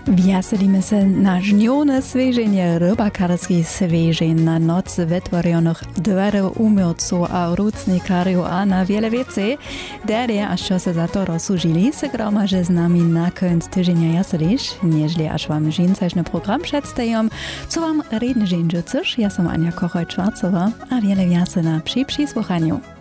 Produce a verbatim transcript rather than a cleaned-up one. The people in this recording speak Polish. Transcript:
Wjaselimy se na żnione sveženje rybakarskih svežen na noc vytvorionych dwerów umielców a rucnikarów a na wiele więcej. Dere, a co se za to rozsłużyli, se gromaže z nami na końc tydzienia jaseliš, nieźli aż wam żincaśny program przedstawiam, co wam redny żeń życzysz. Ja som Ania Kochoj-Czwarcowa, a wiele wiasy na przy przysłuchaniu.